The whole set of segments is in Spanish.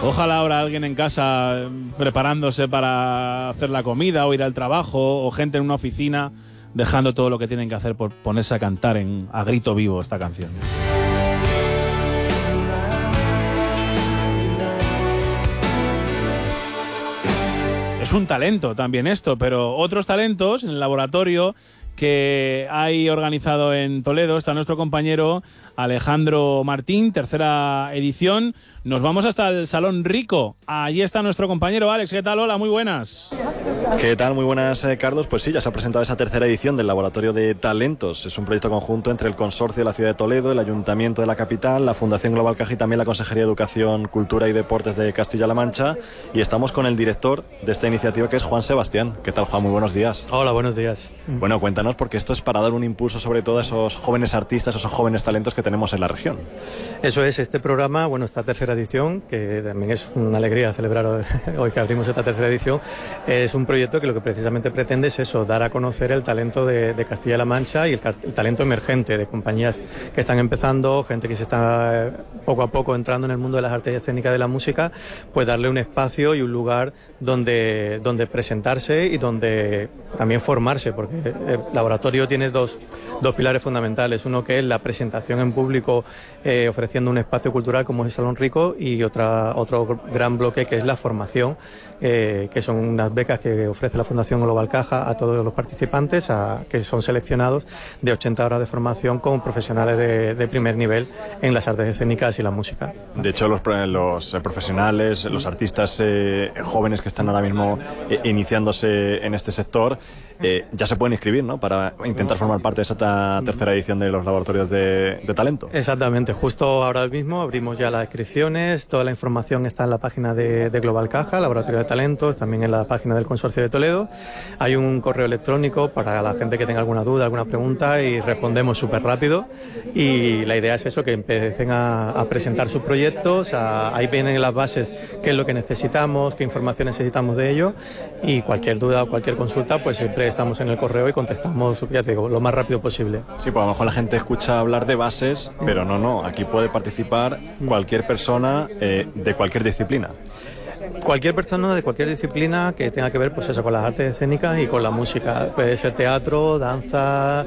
Ojalá ahora alguien en casa preparándose para hacer la comida o ir al trabajo, o gente en una oficina dejando todo lo que tienen que hacer por ponerse a cantar a grito vivo esta canción. Es un talento también esto, pero otros talentos en el laboratorio que hay organizado en Toledo. Está nuestro compañero Alejandro Martín, tercera edición. Nos vamos hasta el Salón Rico. Allí está nuestro compañero Alex. ¿Qué tal? Hola, muy buenas. ¿Qué tal? Muy buenas, Carlos. Pues sí, ya se ha presentado esa tercera edición del Laboratorio de Talentos. Es un proyecto conjunto entre el Consorcio de la Ciudad de Toledo, el Ayuntamiento de la capital, la Fundación Global Caja y también la Consejería de Educación, Cultura y Deportes de Castilla-La Mancha. Y estamos con el director de esta iniciativa, que es Juan Sebastián. ¿Qué tal, Juan? Muy buenos días. Hola, buenos días. Bueno, cuéntanos, porque esto es para dar un impulso sobre todo a esos jóvenes artistas, esos jóvenes talentos que tenemos en la región. Eso es, este programa, bueno, esta tercera edición, que también es una alegría celebrar hoy que abrimos esta tercera edición, es un proyecto que lo que precisamente pretende es eso, dar a conocer el talento de Castilla-La Mancha y el talento emergente de compañías que están empezando, gente que se está poco a poco entrando en el mundo de las artes escénicas de la música, pues darle un espacio y un lugar donde presentarse y donde también formarse, porque el laboratorio tiene dos pilares fundamentales. Uno que es la presentación en público, ofreciendo un espacio cultural como es el Salón Rico, y otro gran bloque que es la formación, que son unas becas que ofrece la Fundación Global Caja a todos los participantes, que son seleccionados de 80 horas de formación con profesionales de primer nivel en las artes escénicas y la música. De hecho, los profesionales, los artistas jóvenes que están ahora mismo iniciándose en este sector, ya se pueden inscribir, ¿no?, para intentar formar parte de esa tercera edición de los laboratorios de talento. Exactamente, justo ahora mismo abrimos ya las inscripciones, toda la información está en la página de Global Caja, Laboratorio de Talentos, también en la página del Consorcio de Toledo. Hay un correo electrónico para la gente que tenga alguna duda, alguna pregunta, y respondemos súper rápido. Y la idea es eso, que empiecen a presentar sus proyectos, ahí vienen las bases, qué es lo que necesitamos, qué información necesitamos de ello, y cualquier duda o cualquier consulta, pues siempre estamos en el correo y contestamos, ya te digo, lo más rápido posible. Sí, pues a lo mejor la gente escucha hablar de bases, pero no, aquí puede participar cualquier persona de cualquier disciplina. Cualquier persona de cualquier disciplina que tenga que ver, pues eso, con las artes escénicas y con la música. Puede ser teatro, danza,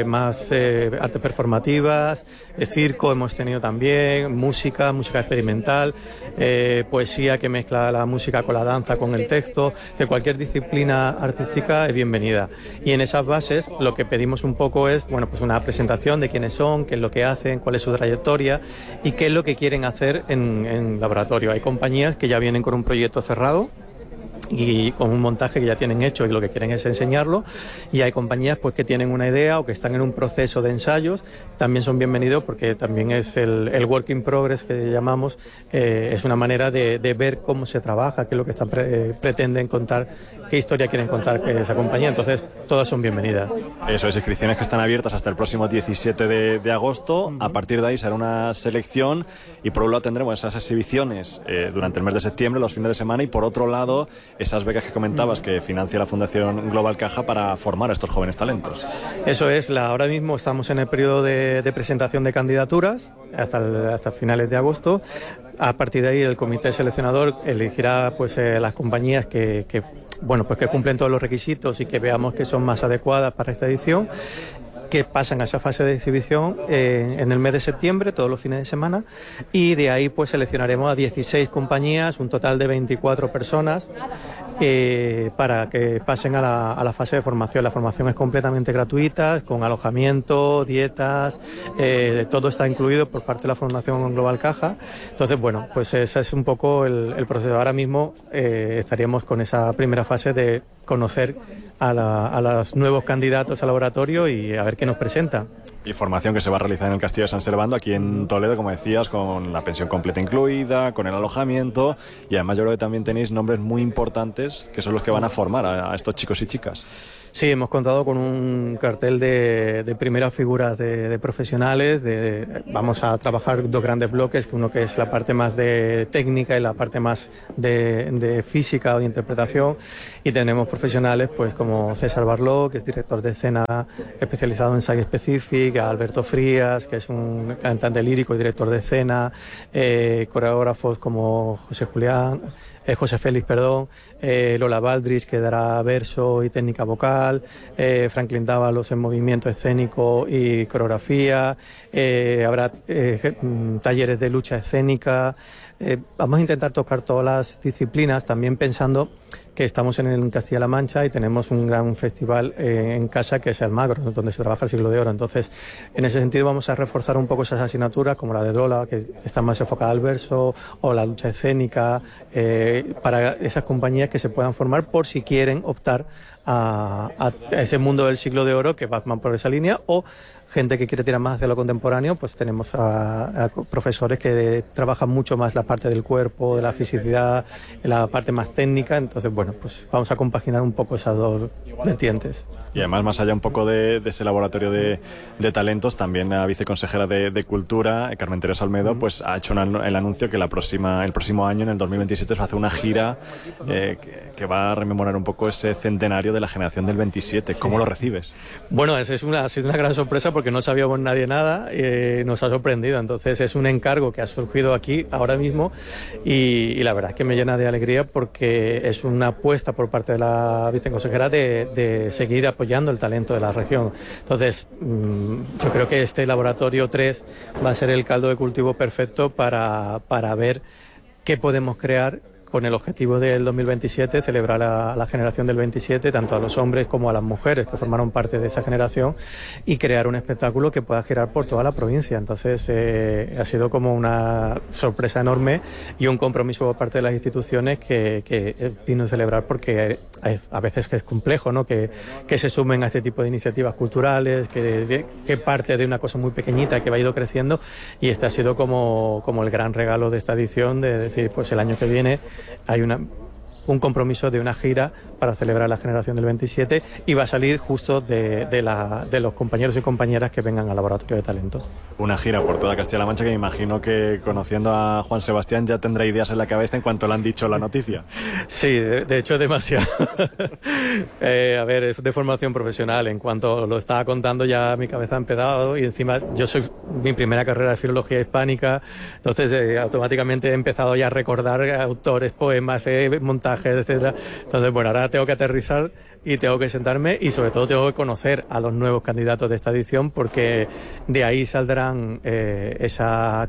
artes performativas, circo hemos tenido también, música experimental, poesía que mezcla la música con la danza, con el texto. De cualquier disciplina artística es bienvenida. Y en esas bases lo que pedimos un poco es, bueno, pues una presentación de quiénes son, qué es lo que hacen, cuál es su trayectoria y qué es lo que quieren hacer en laboratorio. Hay compañías que ya vienen con un proyecto cerrado y con un montaje que ya tienen hecho y lo que quieren es enseñarlo, y hay compañías pues que tienen una idea o que están en un proceso de ensayos, también son bienvenidos, porque también es el work in progress que llamamos, es una manera de ver cómo se trabaja, qué es lo que pretenden contar, qué historia quieren contar esa compañía. Entonces todas son bienvenidas. Eso es, inscripciones que están abiertas hasta el próximo 17 de agosto. A partir de ahí será una selección, y por un lado tendremos esas exhibiciones durante el mes de septiembre, los fines de semana, y por otro lado esas becas que comentabas que financia la Fundación Global Caja para formar a estos jóvenes talentos. Eso es, ahora mismo estamos en el periodo de presentación de candidaturas hasta finales de agosto. A partir de ahí el comité seleccionador elegirá pues las compañías que cumplen todos los requisitos y que veamos que son más adecuadas para esta edición, que pasan a esa fase de exhibición en el mes de septiembre, todos los fines de semana, y de ahí pues seleccionaremos a 16 compañías, un total de 24 personas, para que pasen a la fase de formación. La formación es completamente gratuita, con alojamiento, dietas, todo está incluido por parte de la Fundación Global Caja. Entonces, bueno, pues ese es un poco el proceso. Ahora mismo estaríamos con esa primera fase de conocer a los nuevos candidatos al laboratorio y a ver qué nos presenta. Y formación que se va a realizar en el Castillo de San Servando, aquí en Toledo, como decías, con la pensión completa incluida, con el alojamiento, y además yo creo que también tenéis nombres muy importantes que son los que van a formar a estos chicos y chicas. Sí, hemos contado con un cartel de primeras figuras de profesionales. Vamos a trabajar dos grandes bloques, uno que es la parte más de técnica y la parte más de física o de interpretación, y tenemos profesionales pues como César Barló, que es director de escena especializado en Site Specific, Music, a Alberto Frías, que es un cantante lírico y director de escena, coreógrafos como José Félix, Lola Baldrich, que dará verso y técnica vocal, Franklin Dávalos en movimiento escénico y coreografía, habrá talleres de lucha escénica. Vamos a intentar tocar todas las disciplinas, también pensando que estamos en Castilla-La Mancha y tenemos un gran festival en casa que es Almagro, donde se trabaja el Siglo de Oro. Entonces, en ese sentido vamos a reforzar un poco esas asignaturas, como la de Lola, que está más enfocada al verso, o la lucha escénica, para esas compañías que se puedan formar por si quieren optar a ese mundo del Siglo de Oro, que va por esa línea, o gente que quiere tirar más hacia lo contemporáneo, pues tenemos a profesores que trabajan mucho más la parte del cuerpo, de la fisicidad, la parte más técnica. Entonces, bueno, pues vamos a compaginar un poco esas dos vertientes. Y además, más allá un poco de ese laboratorio de talentos, también la viceconsejera de Cultura, Carmen Teresa Olmedo, pues ha hecho el anuncio que el próximo año, en el 2027, se va a hacer una gira que va a rememorar un poco ese centenario de la generación del 27. ¿Cómo lo recibes? Bueno, ha sido una gran sorpresa porque no sabíamos nadie nada, nos ha sorprendido. Entonces es un encargo que ha surgido aquí ahora mismo y la verdad es que me llena de alegría porque es una apuesta por parte de la viceconsejera de seguir apoyando el talento de la región. Entonces yo creo que este laboratorio 3 va a ser el caldo de cultivo perfecto para ver qué podemos crear con el objetivo del 2027, celebrar a la generación del 27, tanto a los hombres como a las mujeres que formaron parte de esa generación, y crear un espectáculo que pueda girar por toda la provincia. Entonces ha sido como una sorpresa enorme y un compromiso por parte de las instituciones que es digno de celebrar, porque a veces que es complejo, ¿no? que se sumen a este tipo de iniciativas culturales, que parte de una cosa muy pequeñita que va ido creciendo, y este ha sido como el gran regalo de esta edición, de decir, pues el año que viene hay un compromiso de una gira para celebrar la generación del 27 y va a salir justo de los compañeros y compañeras que vengan al Laboratorio de Talento. Una gira por toda Castilla-La Mancha que me imagino que, conociendo a Juan Sebastián, ya tendrá ideas en la cabeza en cuanto le han dicho la noticia. Sí, de hecho demasiado. A ver, es de formación profesional. En cuanto lo estaba contando ya mi cabeza ha empezado, y encima mi primera carrera de filología hispánica, entonces automáticamente he empezado ya a recordar autores, poemas, montajes, etcétera. Entonces, bueno, ahora tengo que aterrizar y tengo que sentarme y sobre todo tengo que conocer a los nuevos candidatos de esta edición, porque de ahí saldrán esa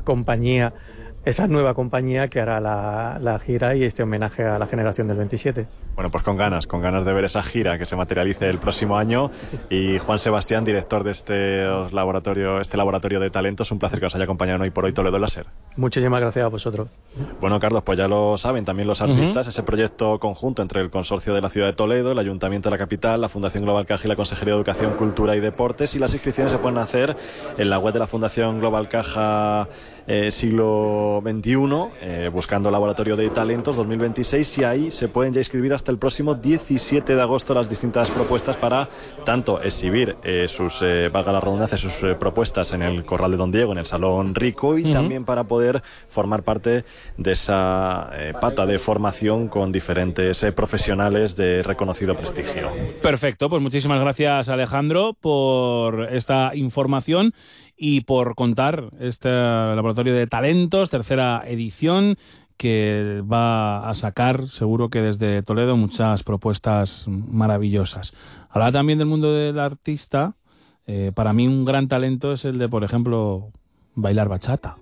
nueva compañía que hará la gira y este homenaje a la generación del 27. Bueno, pues con ganas de ver esa gira que se materialice el próximo año. Y Juan Sebastián, director de este laboratorio de talentos, un placer que os haya acompañado hoy por hoy Toledo Láser. Muchísimas gracias a vosotros. Bueno, Carlos, pues ya lo saben también los artistas, ese proyecto conjunto entre el Consorcio de la Ciudad de Toledo, el Ayuntamiento de la Capital, la Fundación Global Caja y la Consejería de Educación, Cultura y Deportes, y las inscripciones se pueden hacer en la web de la Fundación Global Caja siglo XXI, buscando Laboratorio de Talentos 2026, y ahí se pueden ya inscribir hasta el próximo 17 de agosto las distintas propuestas para tanto exhibir valga la redundancia, sus propuestas en el Corral de Don Diego, en el Salón Rico, y también para poder formar parte de esa pata de formación con diferentes profesionales de reconocido prestigio. Perfecto, pues muchísimas gracias, Alejandro, por esta información y por contar este Laboratorio de Talentos, tercera edición, que va a sacar, seguro que desde Toledo, muchas propuestas maravillosas. Hablaba también del mundo del artista. Para mí un gran talento es el de, por ejemplo, bailar bachata.